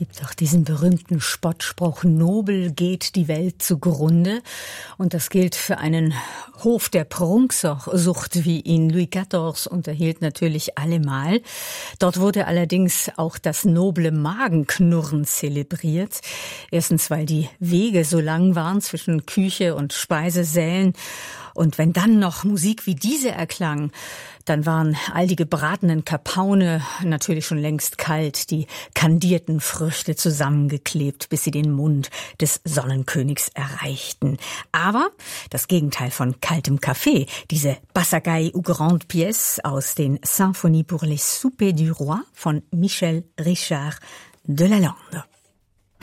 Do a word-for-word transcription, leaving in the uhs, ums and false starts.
gibt auch diesen berühmten Spottspruch, nobel geht die Welt zugrunde. Und das gilt für einen Hof der Prunksucht, wie ihn Louis vierzehn unterhielt, natürlich allemal. Dort wurde allerdings auch das noble Magenknurren zelebriert. Erstens, weil die Wege so lang waren zwischen Küche und Speisesälen. Und wenn dann noch Musik wie diese erklang, dann waren all die gebratenen Kapaune natürlich schon längst kalt, die kandierten Früchte zusammengeklebt, bis sie den Mund des Sonnenkönigs erreichten. Aber das Gegenteil von kaltem Kaffee, diese Basagaille ou Grande Pièce aus den Symphonie pour les soupers du roi von Michel Richard de Lalande.